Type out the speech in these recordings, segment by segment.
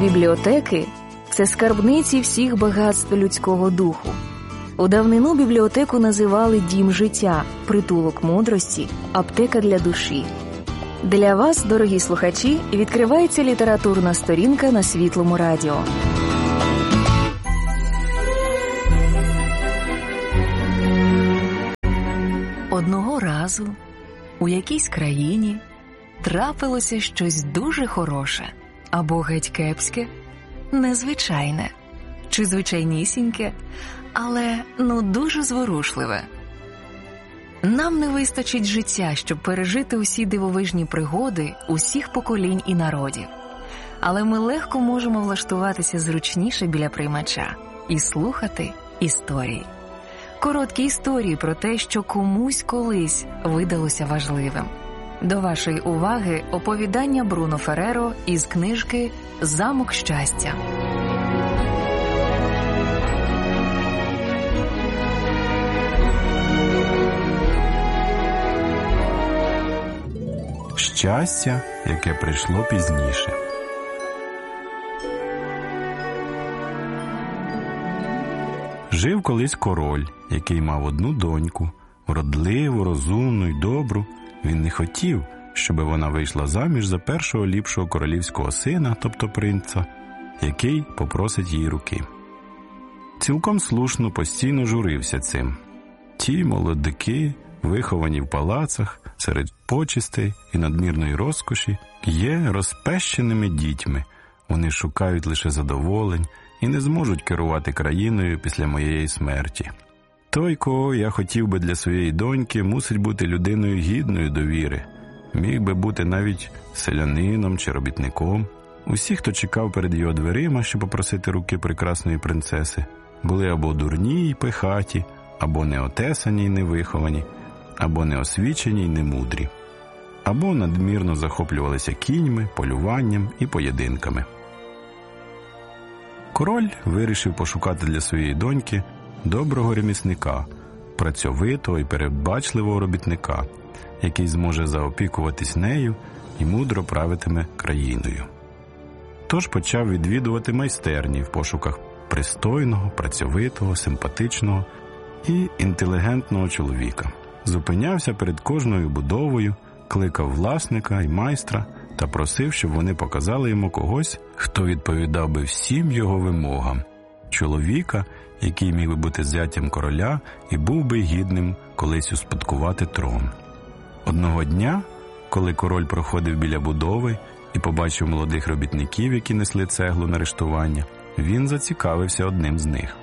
Бібліотеки – це скарбниці всіх багатств людського духу. У давнину бібліотеку називали дім життя, притулок мудрості, аптека для душі. Для вас, дорогі слухачі, відкривається літературна сторінка на Світлому радіо. Одного разу у якійсь країні трапилося щось дуже хороше, або геть кепське, незвичайне, чи звичайнісіньке, але дуже зворушливе. Нам не вистачить життя, щоб пережити усі дивовижні пригоди усіх поколінь і народів. Але ми легко можемо влаштуватися зручніше біля приймача і слухати історії. Короткі історії про те, що комусь колись видалося важливим. До вашої уваги оповідання Бруно Ферреро із книжки «Замок щастя». Щастя, яке прийшло пізніше. Жив колись король, який мав одну доньку, вродливу, розумну й добру. Він не хотів, щоб вона вийшла заміж за першого ліпшого королівського сина, тобто принца, який попросить її руки. Цілком слушно постійно журився цим. Ті молодики, виховані в палацах, серед почестей і надмірної розкоші, є розпещеними дітьми. Вони шукають лише задоволень і не зможуть керувати країною після моєї смерті. Той, кого я хотів би для своєї доньки, мусить бути людиною гідною довіри. Міг би бути навіть селянином чи робітником. Усі, хто чекав перед його дверима, щоб попросити руки прекрасної принцеси, були або дурні й пихаті, або неотесані й невиховані, або неосвічені й немудрі, або надмірно захоплювалися кіньми, полюванням і поєдинками. Король вирішив пошукати для своєї доньки доброго ремісника, працьовитого і передбачливого робітника, який зможе заопікуватись нею і мудро правитиме країною. Тож почав відвідувати майстерні в пошуках пристойного, працьовитого, симпатичного і інтелігентного чоловіка. Зупинявся перед кожною будовою, кликав власника і майстра та просив, щоб вони показали йому когось, хто відповідав би всім його вимогам. Чоловіка, який міг би бути зятям короля і був би гідним колись успадкувати трон. Одного дня, коли король проходив біля будови і побачив молодих робітників, які несли цеглу на рештування, він зацікавився одним з них.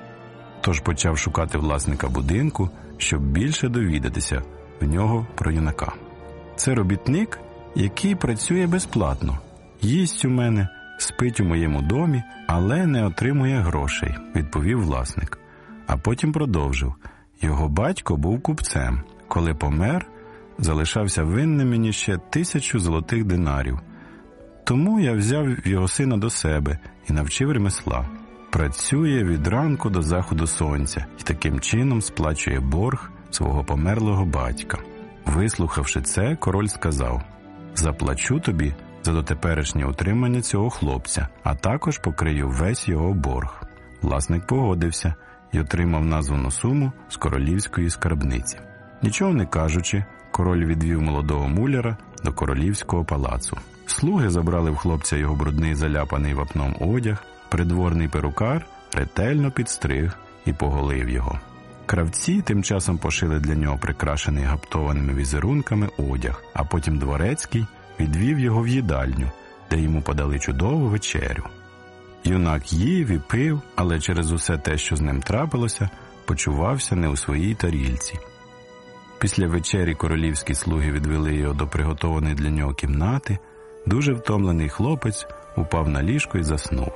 Тож почав шукати власника будинку, щоб більше довідатися в нього про юнака. Це робітник, який працює безплатно, їсть у мене, спить у моєму домі, але не отримує грошей, відповів власник. А потім продовжив. Його батько був купцем. Коли помер, залишався винним мені ще 1000 золотих динарів. Тому я взяв його сина до себе і навчив ремесла. Працює від ранку до заходу сонця і таким чином сплачує борг свого померлого батька. Вислухавши це, король сказав: «Заплачу тобі за дотеперішнє утримання цього хлопця, а також покрию весь його борг». Власник погодився і отримав названу суму з королівської скарбниці. Нічого не кажучи, король відвів молодого муляра до королівського палацу. Слуги забрали в хлопця його брудний заляпаний вапном одяг, придворний перукар ретельно підстриг і поголив його. Кравці тим часом пошили для нього прикрашений гаптованими візерунками одяг, а потім дворецький відвів його в їдальню, де йому подали чудову вечерю. Юнак їв і пив, але через усе те, що з ним трапилося, почувався не у своїй тарільці. Після вечері королівські слуги відвели його до приготованої для нього кімнати. Дуже втомлений хлопець упав на ліжко і заснув.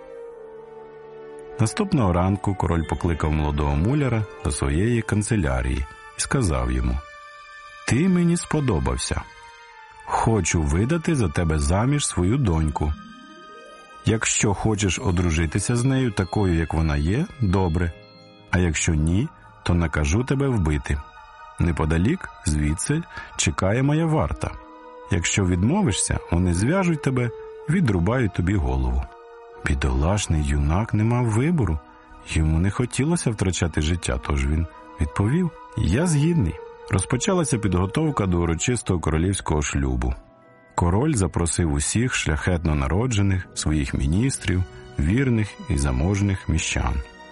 Наступного ранку король покликав молодого муляра до своєї канцелярії і сказав йому: «Ти мені сподобався. Хочу видати за тебе заміж свою доньку. Якщо хочеш одружитися з нею такою, як вона є, добре, а якщо ні, то накажу тебе вбити. Неподалік звідси чекає моя варта. Якщо відмовишся, вони зв'яжуть тебе, відрубають тобі голову». Бідолашний юнак не мав вибору. Йому не хотілося втрачати життя, тож він відповів: «Я згідний». Розпочалася підготовка до урочистого королівського шлюбу. Король запросив усіх шляхетно народжених, своїх міністрів, вірних і заможних міщан.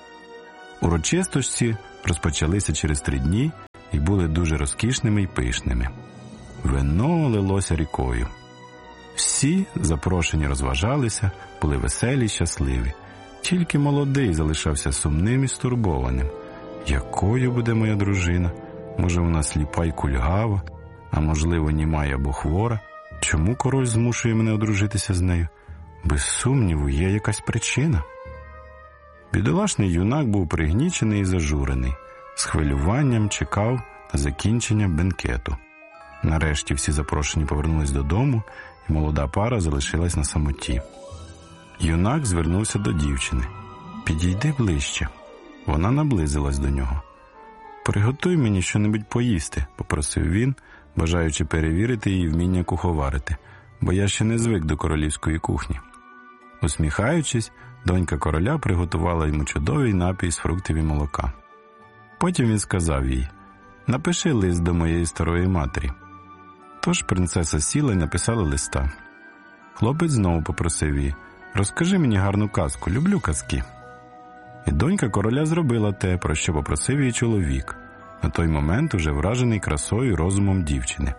Урочистості розпочалися через 3 дні і були дуже розкішними і пишними. Вино лилося рікою. Всі запрошені розважалися, були веселі й щасливі. Тільки молодий залишався сумним і стурбованим. Якою буде моя дружина? Може, вона сліпа й кульгава, а можливо, німа або хвора? Чому король змушує мене одружитися з нею? Без сумніву, є якась причина. Бідолашний юнак був пригнічений і зажурений. З хвилюванням чекав на закінчення бенкету. Нарешті всі запрошені повернулись додому, і молода пара залишилась на самоті. Юнак звернувся до дівчини. «Підійди ближче». Вона наблизилась до нього. «Приготуй мені що-небудь поїсти», – попросив він, бажаючи перевірити її вміння куховарити, бо я ще не звик до королівської кухні. Усміхаючись, донька короля приготувала йому чудовий напій з фруктів і молока. Потім він сказав їй: «Напиши лист до моєї старої матері». Тож принцеса сіла і написала листа. Хлопець знову попросив її: «Розкажи мені гарну казку, люблю казки». І донька короля зробила те, про що попросив її чоловік, на той момент уже вражений красою і розумом дівчини.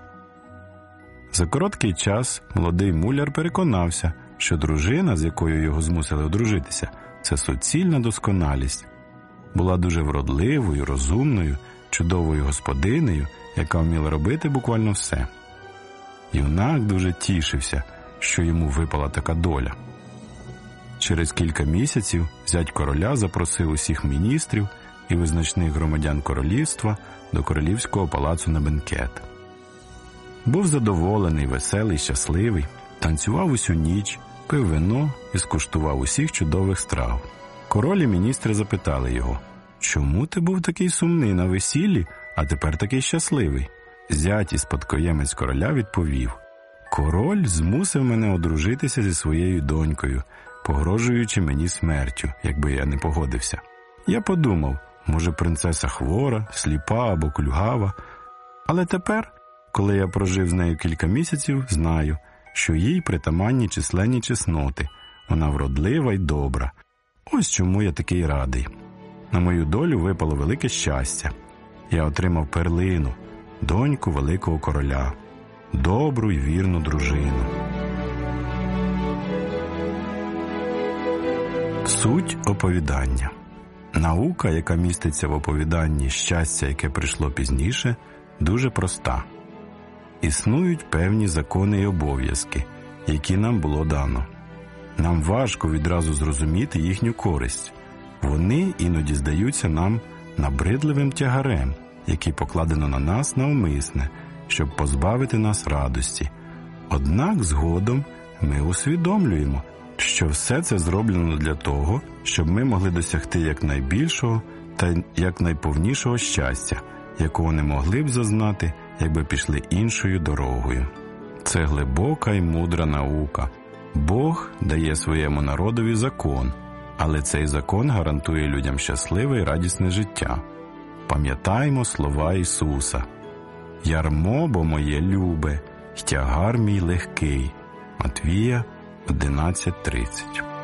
За короткий час молодий муляр переконався, що дружина, з якою його змусили одружитися, це суцільна досконалість. Була дуже вродливою, розумною, чудовою господинею, яка вміла робити буквально все. Юнак дуже тішився, що йому випала така доля. Через кілька місяців зять короля запросив усіх міністрів і визначних громадян королівства до королівського палацу на бенкет. Був задоволений, веселий, щасливий, танцював усю ніч, пив вино і скуштував усіх чудових страв. Король і міністри запитали його: «Чому ти був такий сумний на весіллі, а тепер такий щасливий?» Зять і спадкоємець короля відповів: «Король змусив мене одружитися зі своєю донькою, погрожуючи мені смертю, якби я не погодився. Я подумав, може, принцеса хвора, сліпа або кульгава. Але тепер, коли я прожив з нею кілька місяців, знаю, що їй притаманні численні чесноти. Вона вродлива й добра. Ось чому я такий радий. На мою долю випало велике щастя. Я отримав перлину, доньку великого короля, добру й вірну дружину». Суть оповідання. Наука, яка міститься в оповіданні «Щастя, яке прийшло пізніше», дуже проста. Існують певні закони і обов'язки, які нам було дано. Нам важко відразу зрозуміти їхню користь. Вони іноді здаються нам набридливим тягарем, який покладено на нас навмисне, щоб позбавити нас радості. Однак згодом ми усвідомлюємо, що все це зроблено для того, щоб ми могли досягти якнайбільшого та якнайповнішого щастя, якого не могли б зазнати, якби пішли іншою дорогою. Це глибока і мудра наука. Бог дає своєму народові закон, але цей закон гарантує людям щасливе і радісне життя. Пам'ятаймо слова Ісуса: «Ярмо бо моє любе, й тягар мій легкий». Матвія 11:30.